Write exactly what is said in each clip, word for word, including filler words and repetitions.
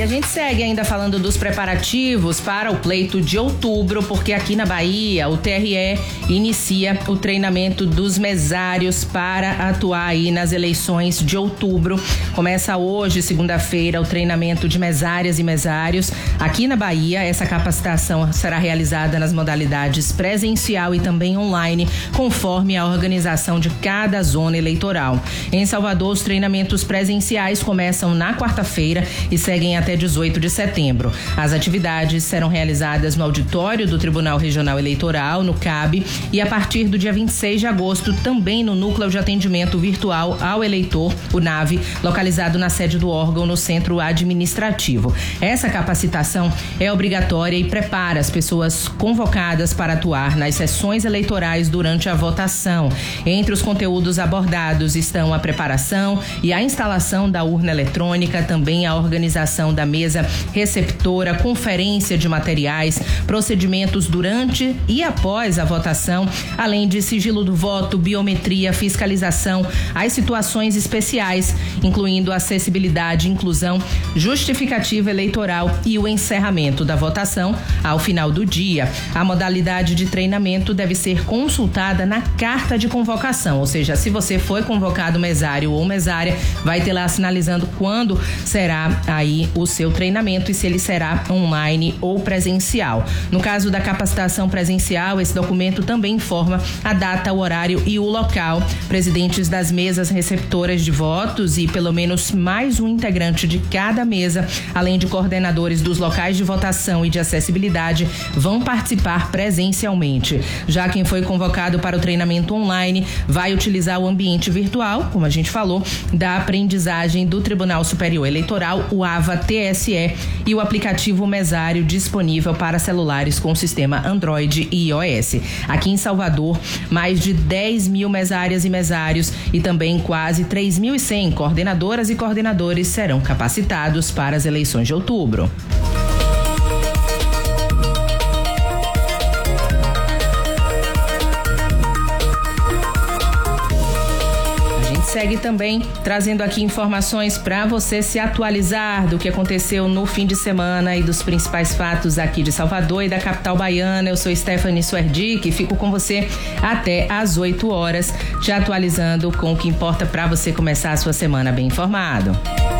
a gente segue ainda falando dos preparativos para o pleito de outubro, porque aqui na Bahia o T R E inicia o treinamento dos mesários para atuar aí nas eleições de outubro. Começa hoje, segunda-feira, o treinamento de mesárias e mesários aqui na Bahia. Essa capacitação será realizada nas modalidades presencial e também online, conforme a organização de cada zona eleitoral. Em Salvador, os treinamentos presenciais começam na quarta-feira e seguem até dezoito de setembro. As atividades serão realizadas no auditório do Tribunal Regional Eleitoral, no C A B, e a partir do dia vinte e seis de agosto também no Núcleo de Atendimento Virtual ao Eleitor, o NAVE, localizado na sede do órgão no Centro Administrativo. Essa capacitação é obrigatória e prepara as pessoas convocadas para atuar nas sessões eleitorais durante a votação. Entre os conteúdos abordados estão a preparação e a instalação da urna eletrônica, também a organização da mesa receptora, conferência de materiais, procedimentos durante e após a votação, além de sigilo do voto, biometria, fiscalização, as situações especiais, incluindo acessibilidade, inclusão, justificativa eleitoral e o encerramento da votação ao final do dia. A modalidade de treinamento deve ser consultada na carta de convocação, ou seja, se você foi convocado mesário ou mesária, vai ter lá sinalizando quando será aí o seu treinamento e se ele será online ou presencial. No caso da capacitação presencial, esse documento também informa a data, o horário e o local. Presidentes das mesas receptoras de votos e pelo menos mais um integrante de cada mesa, além de coordenadores dos locais de votação e de acessibilidade, vão participar presencialmente. Já quem foi convocado para o treinamento online vai utilizar o ambiente virtual, como a gente falou, da aprendizagem do Tribunal Superior Eleitoral, o AVA T S E, e o aplicativo Mesário disponível para celulares com sistema Android e iOS. Aqui em Salvador, mais de dez mil mesárias e mesários e também quase três mil e cem coordenadoras e coordenadores serão capacitados para as eleições de outubro. Segue também trazendo aqui informações para você se atualizar do que aconteceu no fim de semana e dos principais fatos aqui de Salvador e da capital baiana. Eu sou Stephanie Suerdick e fico com você até às oito horas, te atualizando com o que importa para você começar a sua semana bem informado.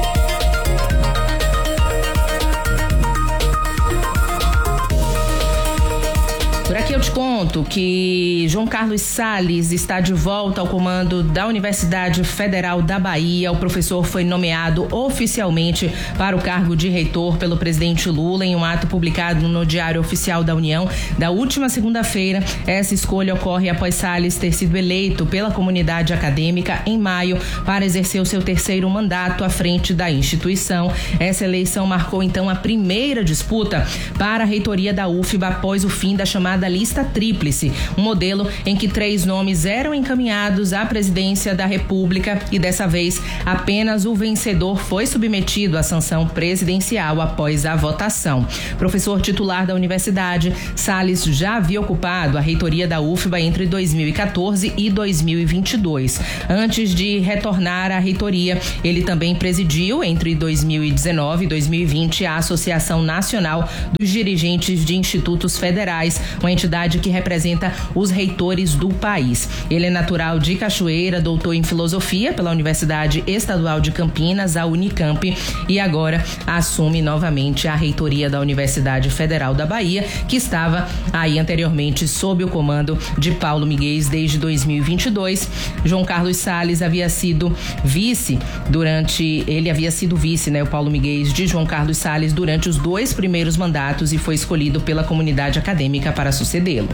Por aqui eu te conto que João Carlos Salles está de volta ao comando da Universidade Federal da Bahia. O professor foi nomeado oficialmente para o cargo de reitor pelo presidente Lula em um ato publicado no Diário Oficial da União da última segunda-feira. Essa escolha ocorre após Salles ter sido eleito pela comunidade acadêmica em maio para exercer o seu terceiro mandato à frente da instituição. Essa eleição marcou então a primeira disputa para a reitoria da U F B A após o fim da chamada da lista tríplice, um modelo em que três nomes eram encaminhados à presidência da República e dessa vez apenas o vencedor foi submetido à sanção presidencial após a votação. Professor titular da universidade, Salles já havia ocupado a reitoria da U F B A entre dois mil e quatorze e dois mil e vinte e dois. Antes de retornar à reitoria, ele também presidiu entre dois mil e dezenove e dois mil e vinte a Associação Nacional dos Dirigentes de Institutos Federais, uma entidade que representa os reitores do país. Ele é natural de Cachoeira, doutor em filosofia pela Universidade Estadual de Campinas, a Unicamp, e agora assume novamente a reitoria da Universidade Federal da Bahia, que estava aí anteriormente sob o comando de Paulo Miguez desde dois mil e vinte e dois. João Carlos Salles havia sido vice durante, ele havia sido vice, né, o Paulo Miguez de João Carlos Salles durante os dois primeiros mandatos e foi escolhido pela comunidade acadêmica para sucedê-lo.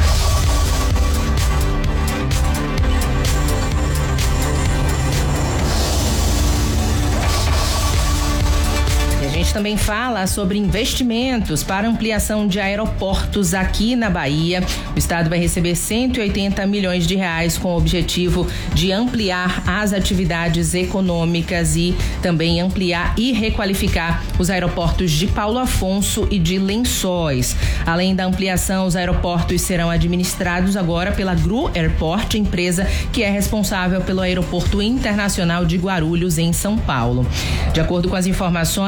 A gente também fala sobre investimentos para ampliação de aeroportos aqui na Bahia. O estado vai receber cento e oitenta milhões de reais com o objetivo de ampliar as atividades econômicas e também ampliar e requalificar os aeroportos de Paulo Afonso e de Lençóis. Além da ampliação, os aeroportos serão administrados agora pela Gru Airport, empresa que é responsável pelo Aeroporto Internacional de Guarulhos, em São Paulo. De acordo com as informações do Ministério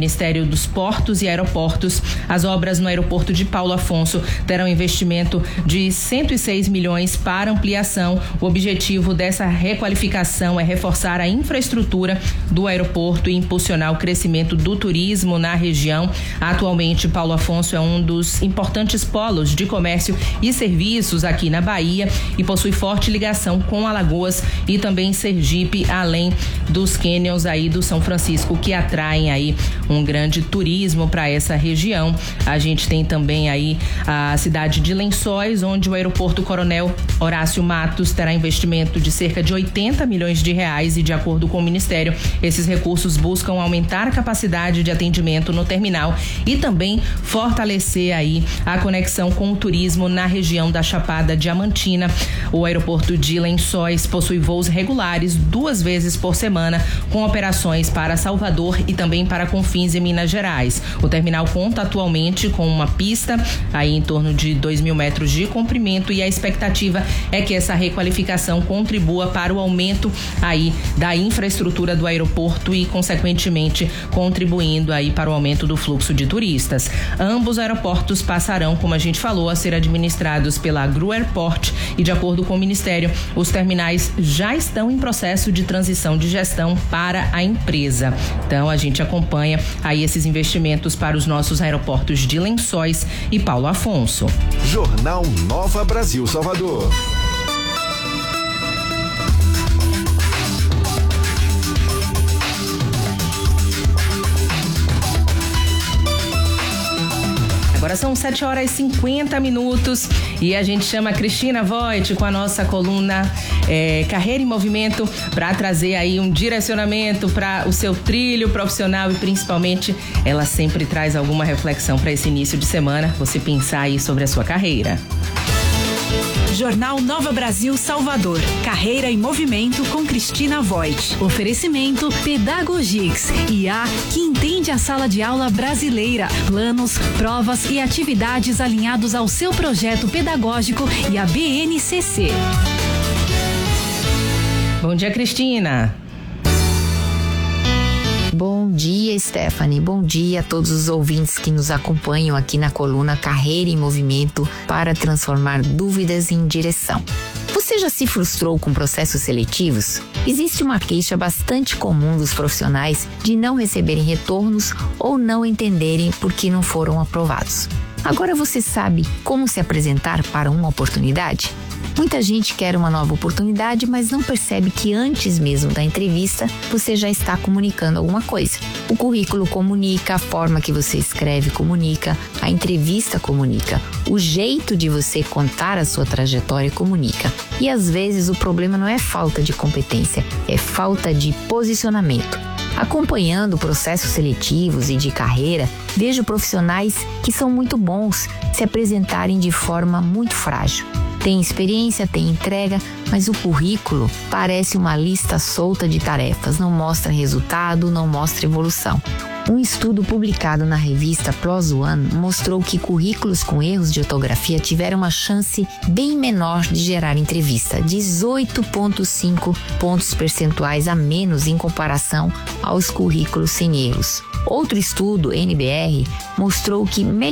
Ministério dos Portos e Aeroportos, as obras no aeroporto de Paulo Afonso terão investimento de cento e seis milhões para ampliação. O objetivo dessa requalificação é reforçar a infraestrutura do aeroporto e impulsionar o crescimento do turismo na região. Atualmente, Paulo Afonso é um dos importantes polos de comércio e serviços aqui na Bahia e possui forte ligação com Alagoas e também Sergipe, além dos cânions aí do São Francisco, que atraem aí um grande turismo para essa região. A gente tem também aí a cidade de Lençóis, onde o aeroporto Coronel Horácio Matos terá investimento de cerca de oitenta milhões de reais e, de acordo com o Ministério, esses recursos buscam aumentar a capacidade de atendimento no terminal e também fortalecer aí a conexão com o turismo na região da Chapada Diamantina. O aeroporto de Lençóis possui voos regulares duas vezes por semana, com operações para Salvador e também para Confins e Minas Gerais. O terminal conta atualmente com uma pista aí em torno de dois mil metros de comprimento e a expectativa é que essa requalificação contribua para o aumento aí da infraestrutura do aeroporto e, consequentemente, contribuindo aí para o aumento do fluxo de turistas. Ambos aeroportos passarão, como a gente falou, a ser administrados pela Gru Airport e, de acordo com o Ministério, os terminais já estão em processo de transição de gestão para a empresa. Então, a gente acompanha aí esses investimentos para os nossos aeroportos de Lençóis e Paulo Afonso. Jornal Nova Brasil Salvador. Agora são sete horas e cinquenta minutos e a gente chama a Cristina Voit com a nossa coluna é, Carreira em Movimento para trazer aí um direcionamento para o seu trilho profissional e, principalmente, ela sempre traz alguma reflexão para esse início de semana, você pensar aí sobre a sua carreira. Jornal Nova Brasil Salvador. Carreira em Movimento com Cristina Voit. Oferecimento Pedagogix, I A que entende a sala de aula brasileira. Planos, provas e atividades alinhados ao seu projeto pedagógico e a B N C C. Bom dia, Cristina. Bom dia, Stephanie. Bom dia a todos os ouvintes que nos acompanham aqui na coluna Carreira em Movimento para transformar dúvidas em direção. Você já se frustrou com processos seletivos? Existe uma queixa bastante comum dos profissionais de não receberem retornos ou não entenderem por que não foram aprovados. Agora você sabe como se apresentar para uma oportunidade? Muita gente quer uma nova oportunidade, mas não percebe que antes mesmo da entrevista, você já está comunicando alguma coisa. O currículo comunica, a forma que você escreve comunica, a entrevista comunica, o jeito de você contar a sua trajetória comunica. E às vezes o problema não é falta de competência, é falta de posicionamento. Acompanhando processos seletivos e de carreira, vejo profissionais que são muito bons se apresentarem de forma muito frágil. Tem experiência, tem entrega, mas o currículo parece uma lista solta de tarefas, não mostra resultado, não mostra evolução. Um estudo publicado na revista PLOS ONE mostrou que currículos com erros de ortografia tiveram uma chance bem menor de gerar entrevista, dezoito vírgula cinco pontos percentuais a menos em comparação aos currículos sem erros. Outro estudo, N B R, mostrou que